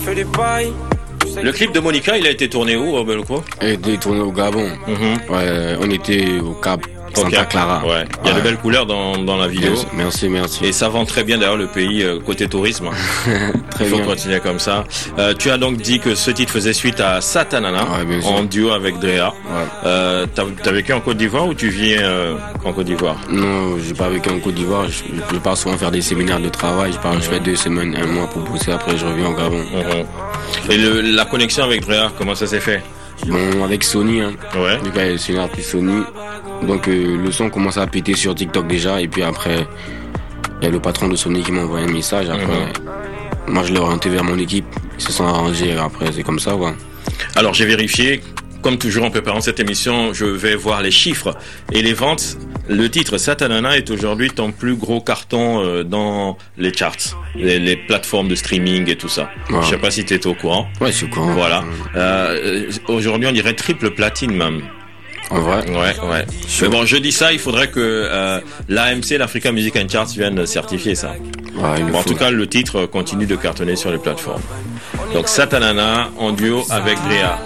fait des pailles. Le clip de Monica, il a été tourné où, Belko? Il a été tourné au Gabon. Ouais, on était au Cap Santa Clara. Ouais. Il y a de belles couleurs dans la vidéo. Merci. Et ça vend très bien d'ailleurs le pays côté tourisme. Très Il faut bien. continuer comme ça. Tu as donc dit que ce titre faisait suite à Satanana, en duo avec Drea. Ouais. T'as vécu en Côte d'Ivoire ou tu vis en Côte d'Ivoire? Non, j'ai pas vécu en Côte d'Ivoire. Je pars souvent faire des séminaires de travail. Je fais 2 semaines, 1 mois pour pousser. Après, je reviens au Gabon. Et la connexion avec Drea, comment ça s'est fait? Bon, avec Sony, hein. Ouais. Du coup, c'est une artiste Sony. Donc, le son commence à péter sur TikTok déjà. Et puis après, il y a le patron de Sony qui m'a envoyé un message. Après, moi, je l'ai orienté vers mon équipe. Ils se sont arrangés. Après, c'est comme ça, quoi. Alors, j'ai vérifié. Comme toujours en préparant cette émission, je vais voir les chiffres et les ventes. Le titre Satanana est aujourd'hui ton plus gros carton dans les charts, les plateformes de streaming et tout ça. Ouais. Je sais pas si tu es au courant. Ouais, je suis au courant. Voilà. Aujourd'hui, on dirait triple platine même. En vrai? Ouais. Mais bon, je dis ça, il faudrait que l'AMC, l'Africa Music and Charts, vienne certifier ça. Ouais, Bon, en tout cas, le titre continue de cartonner sur les plateformes. Donc Satanana en duo avec Drea.